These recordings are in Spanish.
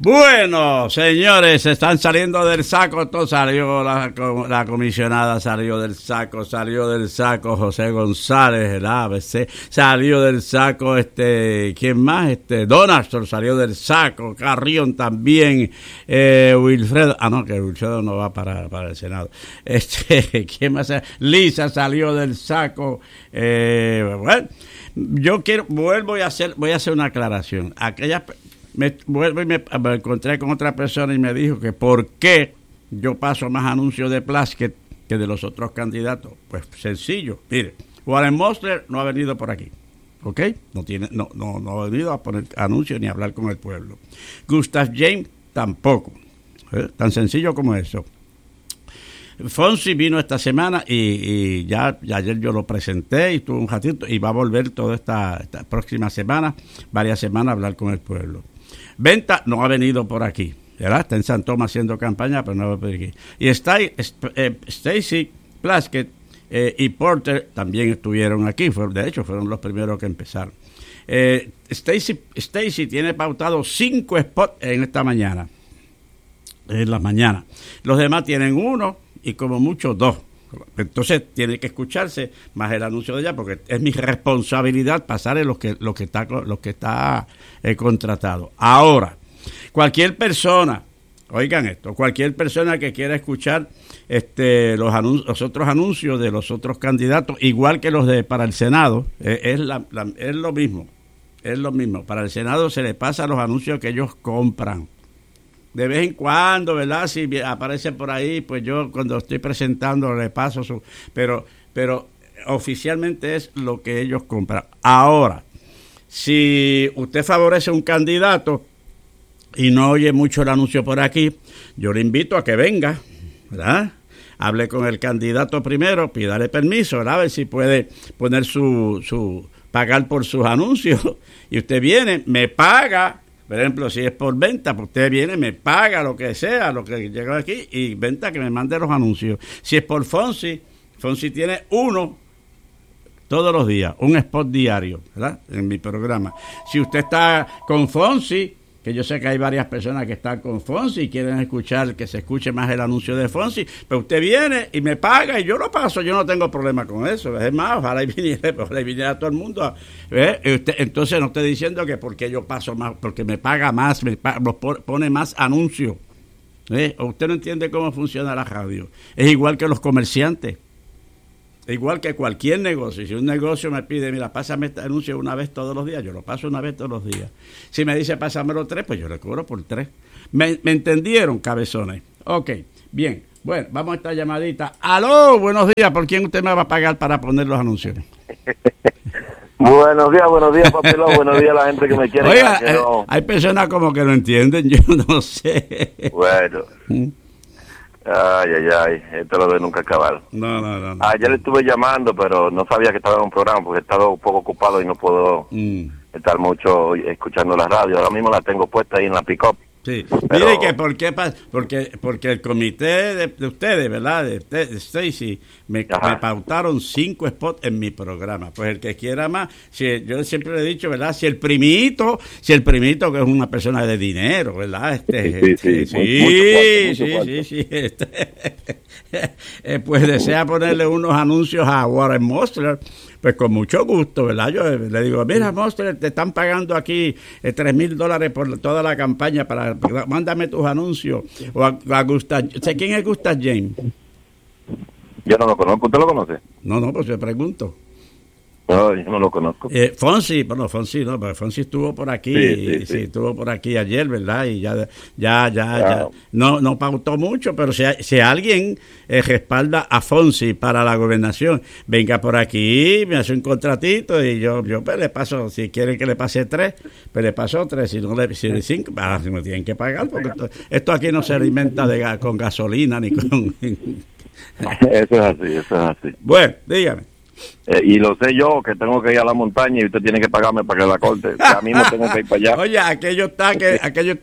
Bueno, señores, se están saliendo del saco. Todo salió, la comisionada salió del saco José González, el ABC, salió del saco, ¿quién más? Donaldson salió del saco, Carrión también, Wilfredo, que Wilfredo no va para el Senado. ¿Quién más? Lisa salió del saco. Bueno, voy a hacer una aclaración. Me encontré con otra persona y me dijo que por qué yo paso más anuncios de Plaskett que de los otros candidatos. Pues sencillo, mire, Warren Mosler no ha venido por aquí, ¿ok? No ha venido a poner anuncios ni a hablar con el pueblo. Gustav James tampoco, tan sencillo como eso. Fonsi vino esta semana y ya ayer yo lo presenté y estuvo un ratito y va a volver toda esta próxima semana, varias semanas, a hablar con el pueblo. Venta no ha venido por aquí, ¿verdad? Está en San Tomás haciendo campaña, pero no va por aquí. Y Stacey Plaskett y Porter también estuvieron aquí, de hecho fueron los primeros que empezaron. Stacey tiene pautado 5 spots en la mañana. Los demás tienen 1 y como mucho 2. Entonces tiene que escucharse más el anuncio de ella porque es mi responsabilidad pasarle lo que está contratado. Ahora, cualquier persona, oigan esto, cualquier persona que quiera escuchar los otros anuncios de los otros candidatos, igual que los para el Senado, es lo mismo. Es lo mismo. Para el Senado se le pasa los anuncios que ellos compran. De vez en cuando, ¿verdad? Si aparece por ahí, pues yo cuando estoy presentando le paso pero oficialmente es lo que ellos compran. Ahora, si usted favorece un candidato y no oye mucho el anuncio por aquí, yo le invito a que venga, ¿verdad? Hable con el candidato primero, pídale permiso, ¿verdad? A ver si puede poner pagar por sus anuncios. Y usted viene, me paga. Por ejemplo, si es por venta, pues usted viene, me paga lo que sea, lo que llega aquí, y venta que me mande los anuncios. Si es por Fonsi tiene 1 todos los días, un spot diario, ¿verdad? En mi programa. Si usted está con Fonsi, que yo sé que hay varias personas que están con Fonsi y quieren escuchar, que se escuche más el anuncio de Fonsi, pero usted viene y me paga y yo lo paso, yo no tengo problema con eso. Es más, ojalá y viniera todo el mundo. Entonces no estoy diciendo que porque yo paso más, porque me paga más, pone más anuncios. Usted no entiende cómo funciona la radio. Es igual que los comerciantes. Igual que cualquier negocio. Si un negocio me pide, mira, pásame este anuncio una vez todos los días, yo lo paso una vez todos los días. Si me dice pásamelo 3, pues yo le cobro por 3. ¿Me entendieron, cabezones? Ok, bien. Bueno, vamos a esta llamadita. ¡Aló! Buenos días. ¿Por quién usted me va a pagar para poner los anuncios? Buenos días, papelón. Buenos días a la gente que me quiere. Oiga, hay personas como que no entienden, yo no sé. Bueno. Ay, esto lo de nunca acabar. No. Ayer le estuve llamando, pero no sabía que estaba en un programa porque he estado un poco ocupado y no puedo estar mucho escuchando la radio. Ahora mismo la tengo puesta ahí en la pick-up. Sí, pero... Mire que porque el comité de ustedes, ¿verdad? De Stacey, me pautaron 5 spots en mi programa. Pues el que quiera más, yo siempre le he dicho, ¿verdad? Si el primito que es una persona de dinero, ¿verdad? Pues desea ponerle unos anuncios a Warren Mosler, pues con mucho gusto, ¿verdad? Yo le digo, mira, Mosler, te están pagando aquí $3,000 por toda la campaña, mándame tus anuncios. O a Gustav, ¿quién es Gustav James? Yo no lo conozco, ¿usted lo conoce? No, pues yo pregunto. No, yo no lo conozco. Fonsi pero Fonsi estuvo por aquí, sí, estuvo por aquí ayer, ¿verdad? Y ya no pautó mucho, pero si alguien respalda a Fonsi para la gobernación, venga por aquí, me hace un contratito y yo pues le paso, si quieren que le pase 3, pues le paso 3, si no le 5, si no tienen que pagar, porque esto aquí no se alimenta con gasolina ni con... Eso es así. Bueno, dígame. Y lo sé yo, que tengo que ir a la montaña y usted tiene que pagarme para que la corte. Ya mismo tengo que ir para allá. Oye, aquello está que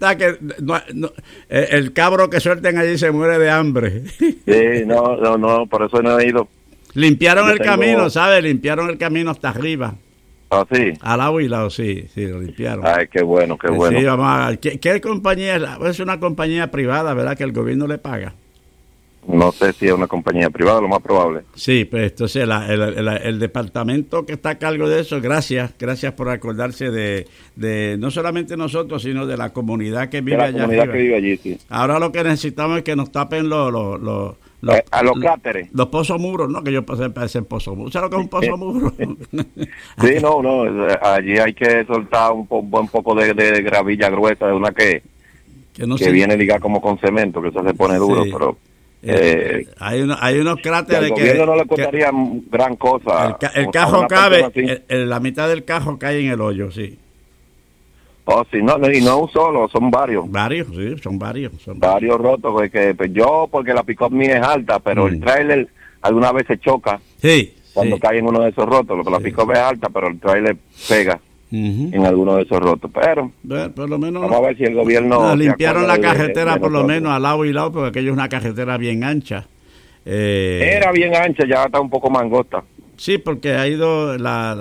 el cabro que suelten allí se muere de hambre. Sí, no, por eso no he ido. Limpiaron el camino, ¿sabes? Limpiaron el camino hasta arriba. ¿Ah, sí? Al lado y lado, sí, lo limpiaron. Ay, qué bueno, qué bueno. Sí, vamos a... ¿Qué compañía es? Es una compañía privada, ¿verdad? Que el gobierno le paga. No sé si es una compañía privada, lo más probable. Sí, pues entonces el departamento que está a cargo de eso, gracias por acordarse de no solamente nosotros, sino de la comunidad que vive allá. La comunidad que vive allí, sí. Ahora lo que necesitamos es que nos tapen a los cráteres. Los pozos muros, ¿no? Que yo parecen pozos muros. ¿Sabes lo que es un pozo muro? Sí, no, allí hay que soltar un buen poco de gravilla gruesa, de una que viene ligada como con cemento, que eso se pone duro, pero... hay unos cráteres que al gobierno no le costaría gran cosa. El cajo cabe, la mitad del cajo cae en el hoyo, sí. Oh, sí, no, y no un solo, son varios. Varios, sí, son varios. Varios rotos, porque la pick-up mía es alta, pero el tráiler alguna vez se choca. Sí. Cuando cae en uno de esos rotos, porque la pick-up es alta, pero el tráiler pega en alguno de esos rotos. Pero por lo menos vamos a ver si el gobierno... limpiaron la carretera por lo menos al lado y lado, porque aquello es una carretera bien ancha. Era bien ancha, ya está un poco más angosta. Sí, porque ha ido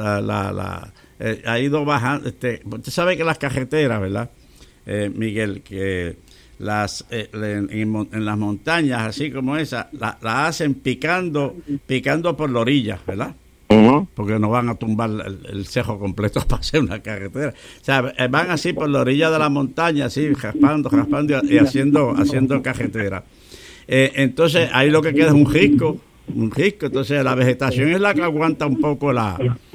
ha ido bajando. Usted sabe que las carreteras, ¿verdad, Miguel? Que en las montañas, así como esa, la hacen picando por la orilla, ¿verdad? Porque no van a tumbar el cejo completo para hacer una carretera. O sea, van así por la orilla de la montaña, así raspando y haciendo carretera. Entonces, ahí lo que queda es un risco. Entonces la vegetación es la que aguanta un poco la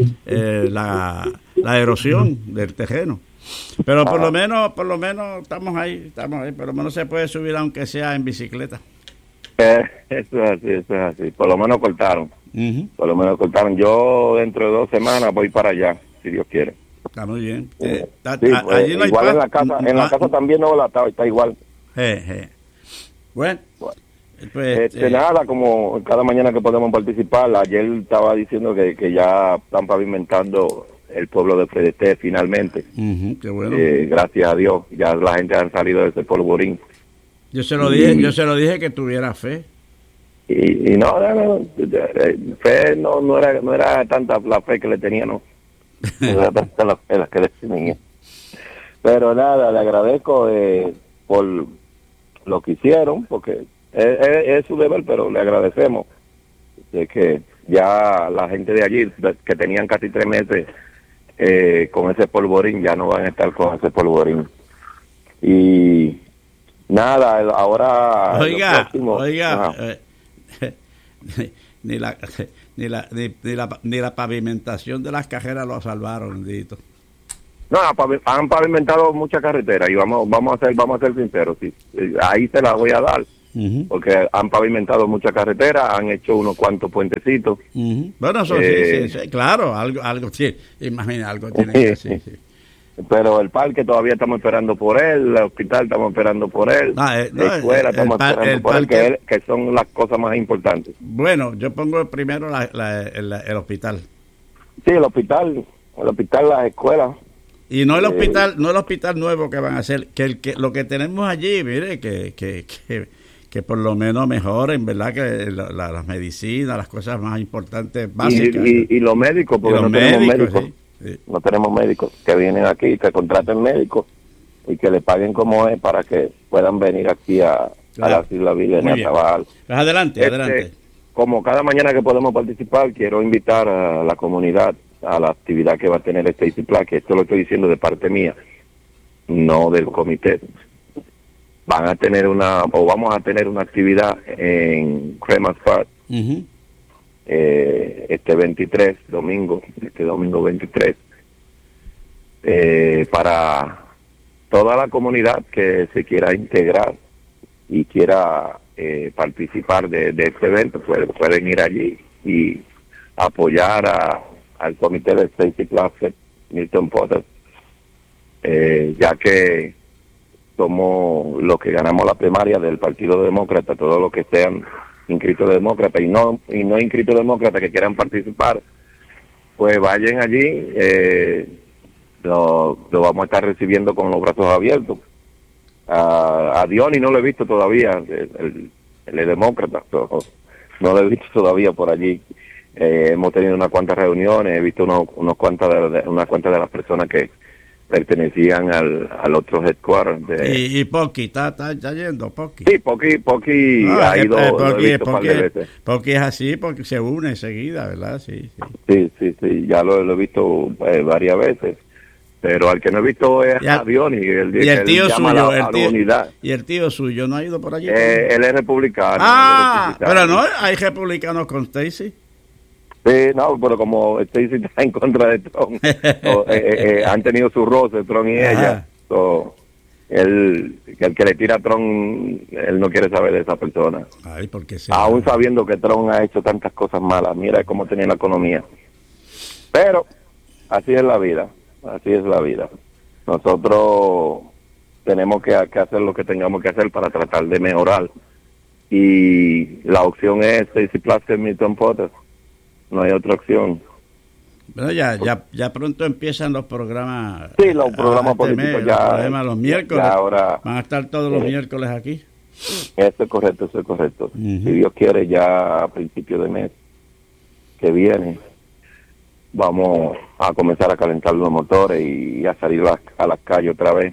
erosión del terreno. Pero por lo menos estamos ahí, por lo menos se puede subir aunque sea en bicicleta. Eso es así, por lo menos cortaron. Yo dentro de 2 semanas voy para allá, si Dios quiere. Está muy bien. Allí no igual en la casa también no está igual. Bueno. Pues, nada, como cada mañana que podemos participar, ayer estaba diciendo que ya están pavimentando el pueblo de Fredesté finalmente. Qué bueno. Gracias a Dios, ya la gente ha salido de ese polvorín. Yo se lo dije que tuviera fe. Y no, fe no era tanta la fe que le tenía, no. Era tanta la fe que le tenía. Pero nada, le agradezco por lo que hicieron, porque es su deber, pero le agradecemos de que ya la gente de allí, que tenían casi 3 meses con ese polvorín, ya no van a estar con ese polvorín. Y nada, ahora... Oiga, ni la pavimentación de las carreras lo salvaron, bendito. No, han pavimentado muchas carreteras y vamos a ser sinceros, sí. Ahí se la voy a dar. Porque han pavimentado muchas carreteras, han hecho unos cuantos puentecitos. Bueno, eso sí, claro, algo sí, imagina, algo tiene que ser. Sí. Pero el parque todavía estamos esperando por él, el hospital estamos esperando por él, la escuela estamos esperando por él, que son las cosas más importantes. Bueno, yo pongo primero el hospital. Sí, el hospital, las escuelas. Y no el hospital nuevo que van a hacer, lo que tenemos allí, mire, que por lo menos mejoren, ¿verdad? Que las medicinas, las cosas más importantes, básicas. Y los médicos, porque no tenemos médicos. Sí. No tenemos médicos que vienen aquí, que contraten médicos y que le paguen como es para que puedan venir aquí a las Islas Vírgenes a trabajar. Pues adelante. Como cada mañana que podemos participar, quiero invitar a la comunidad a la actividad que va a tener Stacy Plaque, que esto lo estoy diciendo de parte mía, no del comité. Vamos a tener una actividad en Cremas Park este domingo 23, para toda la comunidad que se quiera integrar y quiera participar de este evento, pueden ir allí y apoyar al comité de Stacy Plaque, Milton Potter, ya que somos los que ganamos la primaria del Partido Demócrata, todos los que sean inscritos demócratas y no inscritos demócratas que quieran participar, pues vayan allí, lo vamos a estar recibiendo con los brazos abiertos. A Diony no lo he visto todavía, el demócrata, no lo he visto todavía por allí. hemos tenido unas cuantas reuniones, he visto unas cuantas de las personas que pertenecían al otro headquarter. Y Pocky, ¿está yendo Pocky? Sí, Pocky ha ido, lo he visto un par de veces. Pocky es así, porque se une enseguida, ¿verdad? Sí, ya lo he visto varias veces. Pero al que no he visto es a Diony, y el tío suyo, unidad. Y el tío suyo, ¿no ha ido por allí? Él es republicano. Pero no, hay republicanos con Stacey. Sí, no, pero como Stacey está en contra de Trump, han tenido su roce, Trump y ella. El que le tira a Trump, él no quiere saber de esa persona. Ay, porque aún sabiendo que Trump ha hecho tantas cosas malas, mira cómo tenía la economía. Pero así es la vida. Así es la vida. Nosotros tenemos que hacer lo que tengamos que hacer para tratar de mejorar. Y la opción es Stacey Plasker, Milton Potter. No hay otra opción. Bueno, ya pronto empiezan los programas. Sí, los programas políticos ya. Los miércoles. Ya ahora, van a estar todos los miércoles aquí. Eso es correcto. Si Dios quiere, ya a principios de mes que viene, vamos a comenzar a calentar los motores y a salir a las calles otra vez,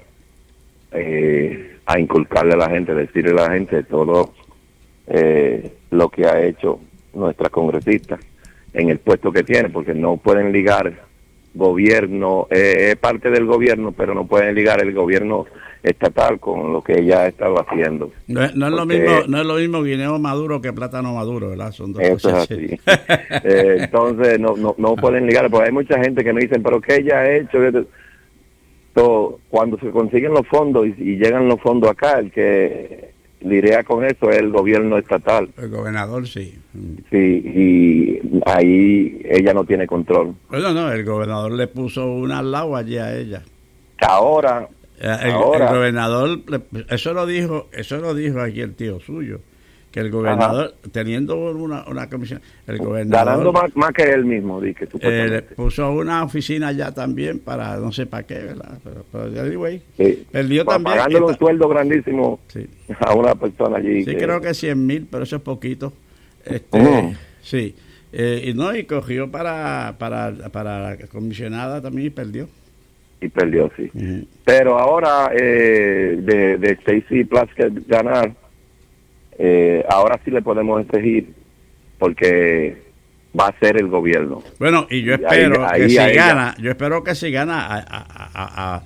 a inculcarle a la gente, decirle a la gente todo lo que ha hecho nuestra congresista en el puesto que tiene, porque no pueden ligar gobierno, es parte del gobierno, pero no pueden ligar el gobierno estatal con lo que ella ha estado haciendo. No es lo mismo guineo maduro que plátano maduro, ¿verdad? Son dos eso cosas. Es así. Entonces no pueden ligar, porque hay mucha gente que me dicen, pero ¿qué ella ha hecho? Cuando se consiguen los fondos y llegan los fondos acá, el que lidia con eso es el gobierno estatal. El gobernador, sí. Sí, y ahí ella no tiene control. Bueno, no, el gobernador le puso una al lado allí a ella. Ahora el gobernador, eso lo dijo aquí el tío suyo, que el gobernador, teniendo una comisión, el gobernador ganando más que él mismo, que le puso una oficina allá también para no sé para qué, ¿verdad? Pero anyway, sí, perdió también. Pagándole un sueldo grandísimo a una persona allí. Sí, creo que 100,000, pero eso es poquito. Sí, y cogió para la comisionada también y perdió. Sí. Pero ahora de Stacey Plasker ganar, ahora sí le podemos exigir, porque va a ser el gobierno. Bueno, y yo espero que si gana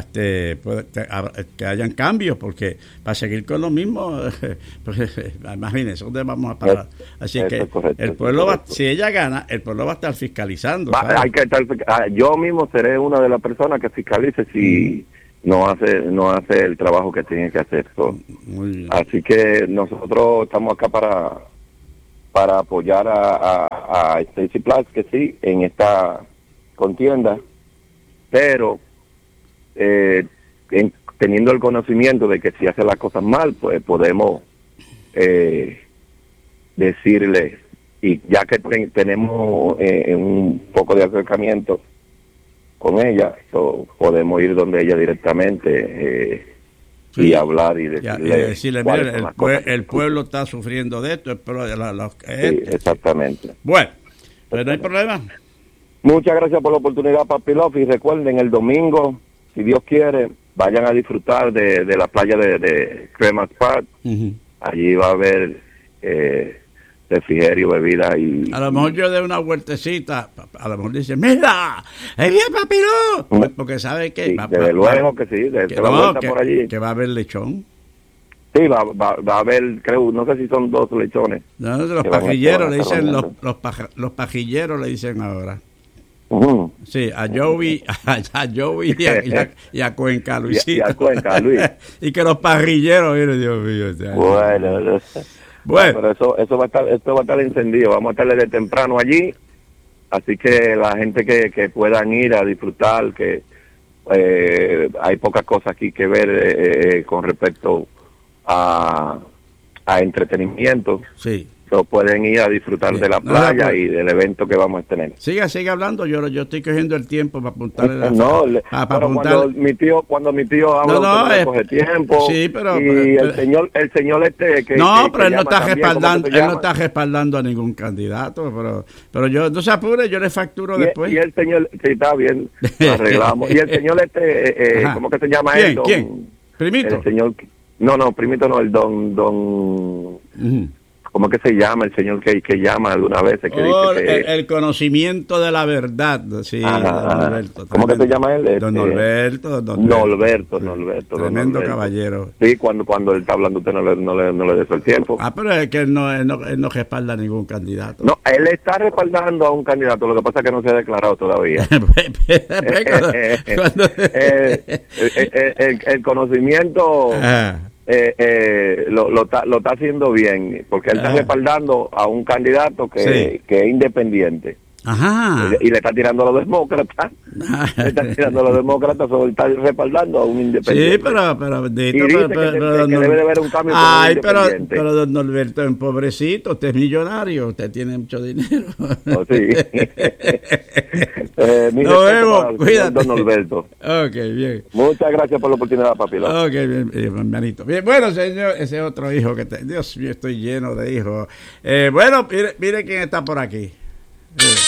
que hayan cambios, porque para seguir con lo mismo, pues, imagínense dónde vamos a parar. Así que el pueblo si ella gana, el pueblo va a estar fiscalizando. Hay que yo mismo seré una de las personas que fiscalice si no hace el trabajo que tiene que hacer. Así que nosotros estamos acá para apoyar a Stacey Plasker, que sí, en esta contienda, pero teniendo el conocimiento de que si hace las cosas mal, pues podemos decirle, y ya que tenemos un poco de acercamiento con ella, podemos ir donde ella directamente y hablar y decirle mira, el pueblo está sufriendo de esto, sí, exactamente. Bueno, pues no hay problema. Muchas gracias por la oportunidad, Papi Love, y recuerden, el domingo, si Dios quiere, vayan a disfrutar de la playa de Cremas Park. Allí va a haber refrigerio, bebida y... A lo mejor yo de una vueltecita, a lo mejor dicen, mira, ¡ahí viene Papi Love! Porque sabe que... Sí, desde luego que sí, por allí. Que va a haber lechón. Sí, va a haber, creo, no sé si son 2 lechones. No, los pajilleros le dicen, los pajilleros le dicen ahora. Sí, a Joey y a Cuenca, Luisito. Y a Cuenca, Luis. Y que los parrilleros, mire, Dios mío. Bueno, pero esto va a estar encendido. Vamos a estar desde temprano allí. Así que la gente que puedan ir a disfrutar, que hay pocas cosas aquí que ver con respecto a entretenimiento. Sí. pueden ir a disfrutar de la playa y del evento que vamos a tener. Siga hablando, yo estoy cogiendo el tiempo para apuntarle cuando mi tío habla, no coge tiempo. Sí, pero y el señor que no, pero él no está también, respaldando, él no está respaldando a ningún candidato, pero yo no se apure, yo le facturo después. Y el señor, sí, está bien, lo arreglamos. Y el señor ¿cómo que se llama él? ¿Quién? ¿Primito? El señor, no, Primito no, el don ¿cómo que se llama el señor que llama alguna vez? Que dice que el conocimiento de la verdad, sí. Don Norberto, ¿cómo que se llama él? Don Norberto. Norberto. Tremendo caballero. Sí, cuando él está hablando usted no le dé el tiempo. Pero es que él no respalda a ningún candidato. No, él está respaldando a un candidato, lo que pasa es que no se ha declarado todavía. El conocimiento... lo está haciendo bien, porque él está respaldando a un candidato que es independiente. Ajá. Y le está tirando a los demócratas. Le está tirando a los demócratas, o está respaldando a un independiente. Sí, pero dice que debe de haber un cambio. Pero don Norberto es un pobrecito, usted es millonario, usted tiene mucho dinero. Oh, sí. Nos vemos, cuídate. Don Norberto. Ok, bien. Muchas gracias por la oportunidad, papi. Ok, bien, hermanito. Bien, bueno, señor, ese es otro hijo Dios mío, estoy lleno de hijos. Bueno, mire quién está por aquí.